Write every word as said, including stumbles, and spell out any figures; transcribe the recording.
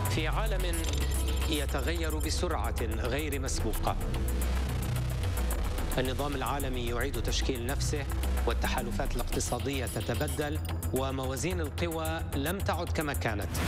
في عالم يتغير بسرعة غير مسبوقة، النظام العالمي يعيد تشكيل نفسه، والتحالفات الاقتصادية تتبدل، وموازين القوى لم تعد كما كانت.